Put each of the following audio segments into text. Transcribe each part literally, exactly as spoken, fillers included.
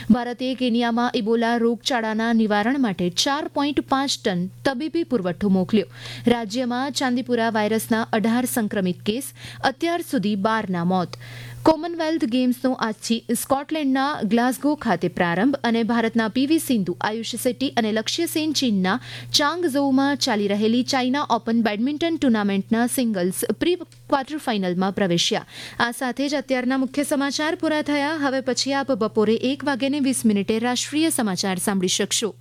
ભારતે કેન્યામાં ઇબોલા રોગચાળાના નિવારણ માટે ચાર પોઈન્ટ પાંચ ટન તબીબી પુરવઠો મોકલ્યો. રાજ્યમાં ચાંદીપુરા વાયરસના અઢાર સંક્રમિત કેસ, અત્યાર સુધી બારના મોત. કોમનવેલ્થ ગેમ્સનો આજથી સ્કોટલેન્ડના ગ્લાસગો ખાતે પ્રારંભ અને ભારતના પીવી સિંધુ, આયુષ શેટ્ટી અને લક્ષ્ય સેન ચીનના ચાંગઝોઉમાં ચાલી રહેલી China open badminton ટુર્નામેન્ટના singles pre quarter ફાઇનલમાં પ્રવેશ્યા. આ સાથે જ અત્યારના મુખ્ય સમાચાર પૂરા થયા. હવે પછી આપ બપોરે એક વાગ્યાને વીસ મિનિટે રાષ્ટ્રીય સમાચાર સાંભળી શકશો.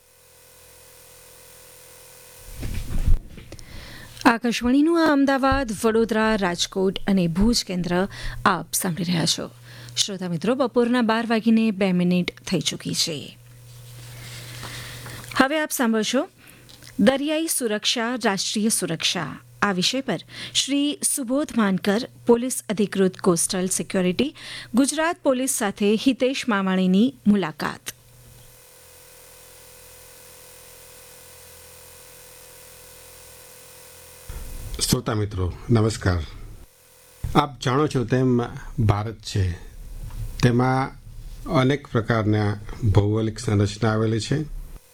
આકાશવાણીનું આ અમદાવાદ, વડોદરા, રાજકોટ અને ભુજ કેન્દ્ર આપ સાંભળી રહ્યા છો. શ્રોતા મિત્રો, બપોરના બાર વાગીને બે મિનિટ થઈ ચૂકી છે. હવે આપ સાંભળશો દરિયાઈ સુરક્ષા, રાષ્ટ્રીય સુરક્ષા. આ વિષય પર શ્રી સુબોધ માનકર, પોલીસ અધિકૃત કોસ્ટલ સિક્યોરિટી, ગુજરાત પોલીસ સાથે હિતેશ માવાણીની મુલાકાત. શ્રોતા મિત્રો નમસ્કાર. આપ જાણો છો તેમ ભારત છે તેમાં અનેક પ્રકારના ભૌગોલિક સંરચના આવેલી છે.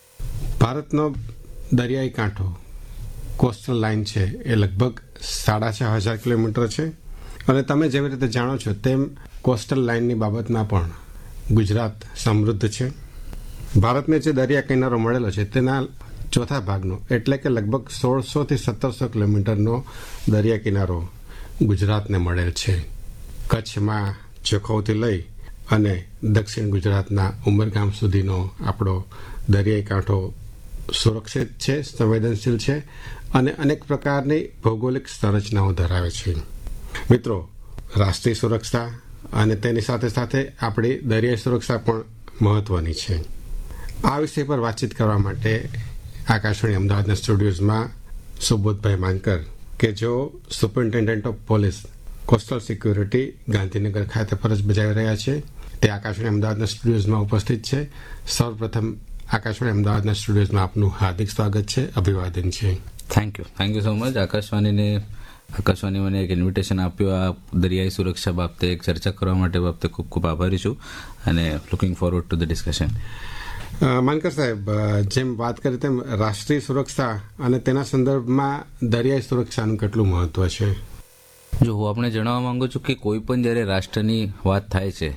ભારતનો દરિયાઈ કાંઠો, કોસ્ટલ લાઇન છે, એ લગભગ સાડા છ હજાર કિલોમીટર છે. અને તમે જેવી રીતે જાણો છો તેમ કોસ્ટલ લાઇનની બાબતમાં પણ ગુજરાત સમૃદ્ધ છે. ભારતને જે દરિયા કિનારો મળેલો છે તેના ચોથા ભાગનો એટલે કે લગભગ સોળસોથી સત્તરસો કિલોમીટરનો દરિયા કિનારો ગુજરાતને મળેલ છે. કચ્છમાં જખૌથી લઈ અને દક્ષિણ ગુજરાતના ઉમરગામ સુધીનો આપણો દરિયાઈ કાંઠો સુરક્ષિત છે, સંવેદનશીલ છે અને અનેક પ્રકારની ભૌગોલિક સંરચનાઓ ધરાવે છે. મિત્રો, રાષ્ટ્રીય સુરક્ષા અને તેની સાથે સાથે આપણી દરિયાઈ સુરક્ષા પણ મહત્વની છે. આ વિષય પર વાતચીત કરવા માટે આકાશવાણી અમદાવાદના સ્ટુડિયોઝમાં સુબોધભાઈ માનકર, કે જેઓ superintendent of police coastal security Gandhinagar ખાતે ફરજ બજાવી રહ્યા છે, તે આકાશવાણી અમદાવાદના સ્ટુડિયોઝમાં ઉપસ્થિત છે. સૌપ્રથમ આકાશવાણી અમદાવાદના સ્ટુડિયોઝમાં આપનું હાર્દિક સ્વાગત છે, અભિવાદન છે. Thank you thank you so much. આકાશવાણીને આકાશવાણી મને એક ઇન્વિટેશન આપ્યું આ દરિયાઈ સુરક્ષા બાબતે એક ચર્ચા કરવા માટે બાબતે ખૂબ ખૂબ આભારી છું અને looking forward to the discussion. Mankar સાહેબ, જેમ વાત કરી તેમ રાષ્ટ્રીય સુરક્ષા અને તેના સંદર્ભમાં દરિયાઈ સુરક્ષાનું કેટલું મહત્વ છે? જો હું આપણે જણાવવા માંગુ છું કે કોઈ પણ જ્યારે રાષ્ટ્રની વાત થાય છે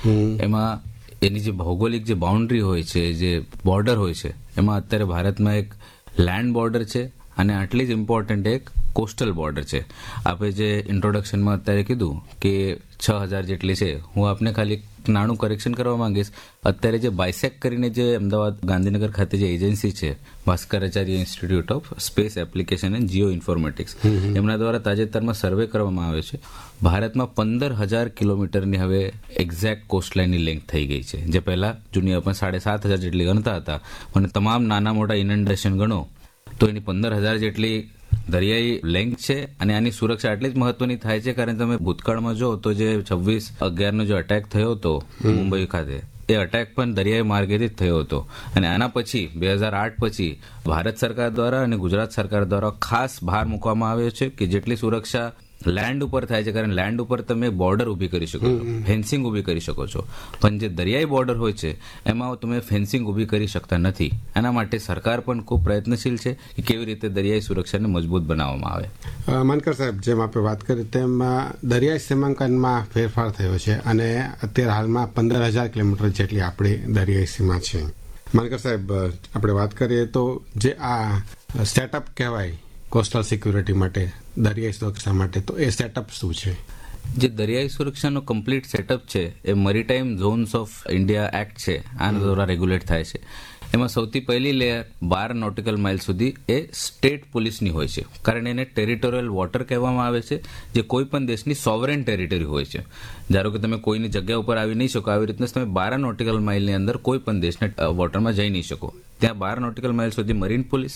એમાં એની જે ભૌગોલિક જે બાઉન્ડ્રી હોય છે, જે બોર્ડર હોય છે, એમાં અત્યારે ભારતમાં એક લેન્ડ બોર્ડર છે અને આટલી જ ઇમ્પોર્ટન્ટ એક કોસ્ટલ બોર્ડર છે. આપણે જે ઇન્ટ્રોડક્શનમાં અત્યારે કીધું કે છ હજાર જેટલી છે, હું આપને ખાલી નાનું કરેક્શન કરવા માંગીશ. અત્યારે જે બાયસેક કરીને જે અમદાવાદ ગાંધીનગર ખાતે જે એજન્સી છે, Bhaskaracharya institute of space application and Jio informatics, એમના દ્વારા તાજેતરમાં સર્વે કરવામાં આવ્યો છે. ભારતમાં પંદર હજાર કિલોમીટરની હવે એક્ઝેક્ટ કોસ્ટલાઇનની લેન્થ થઈ ગઈ છે. જે પહેલા જૂની આપણે સાડે સાત હજાર જેટલી ગણતા હતા, અને તમામ નાના મોટા ઇનન્ડેશન ગણો તો એની પંદર હજાર જેટલી દરિયાઈ લેન્થ છે. અને આની સુરક્ષા એટલી જ મહત્વની થાય છે કારણ તમે ભૂતકાળમાં જો તો જે છવ્વીસ અગિયારનો જે અટેક થયો હતો મુંબઈ ખાતે, એ અટેક પણ દરિયાઈ માર્ગેથી જ થયો હતો. અને આના પછી બે હજાર આઠ પછી ભારત સરકાર દ્વારા અને ગુજરાત સરકાર દ્વારા ખાસ ભાર મૂકવામાં આવ્યો છે કે જેટલી સુરક્ષા લેન્ડ ઉપર થાય છે, કારણ લેન્ડ ઉપર તમે બોર્ડર ઊભી કરી શકો છો, ફેન્સિંગ ઊભી કરી શકો છો, પણ જે દરિયાઈ બોર્ડર હોય છે એમાં તમે ફેન્સિંગ ઊભી કરી શકતા નથી. એના માટે સરકાર પણ ખૂબ પ્રયત્નશીલ છે કે કેવી રીતે દરિયાઈ સુરક્ષાને મજબૂત બનાવવામાં આવે. માનકર સાહેબ, જેમ આપણે વાત કરી તેમ દરિયાઈ સીમાંકનમાં ફેરફાર થયો છે અને અત્યારે હાલમાં પંદર હજાર કિલોમીટર જેટલી આપણી દરિયાઈ સીમા છે. માનકર સાહેબ, આપણે વાત કરીએ તો જે આ સેટઅપ કહેવાય કોસ્ટલ સિક્યુરિટી માટે, દરિયાઈ સુરક્ષા માટે, તો એ સેટઅપ શું છે? જે દરિયાઈ સુરક્ષાનો કમ્પ્લીટ સેટઅપ છે એ maritime zones of India act છે, આના દ્વારા રેગ્યુલેટ થાય છે. એમાં સૌથી પહેલી લેયર બાર નોટિકલ માઇલ સુધી એ સ્ટેટ પોલીસની હોય છે, કારણ એને ટેરિટોરિયલ વોટર કહેવામાં આવે છે, જે કોઈ પણ દેશની સોવરેન ટેરિટરી હોય છે. ધારો કે તમે કોઈની જગ્યા ઉપર આવી નહીં શકો, આવી રીતના તમે બાર નોટિકલ માઇલની અંદર કોઈ પણ દેશના વોટરમાં જઈ નહીં શકો. ત્યાં બાર નોટિકલ માઇલ સુધી મરીન પોલીસ,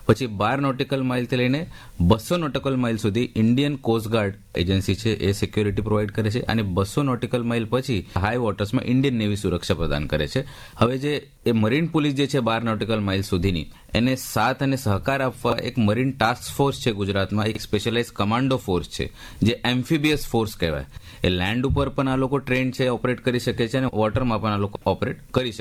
પછી બાર નોટિકલ માઇલથી લઈને બસો નોટિકલ માઇલ સુધી ઇન્ડિયન કોસ્ટગાર્ડ એજન્સી છે એ સિક્યોરિટી પ્રોવાઈડ કરે છે, અને બસો નોટિકલ માઇલ પછી હાઈ વોટર્સમાં ઇન્ડિયન નેવી સુરક્ષા પ્રદાન કરે છે. હવે જે એ મરીન પોલીસ જે છે બાર નોટિકલ માઇલ સુધીની, એને સાથ અને સહકાર આપવા એક મરીન ટાસ્ક ફોર્સ છે ગુજરાતમાં, એક સ્પેશિયલાઇઝ કમાન્ડો ફોર્સ છે જે એમ્ફિબિયસ ફોર્સ કહેવાય. એ લેન્ડ ઉપર પણ આ લોકો ટ્રેન છે, ઓપરેટ કરી શકે છે, અને વોટરમાં પણ આ લોકો ઓપરેટ કરી શકે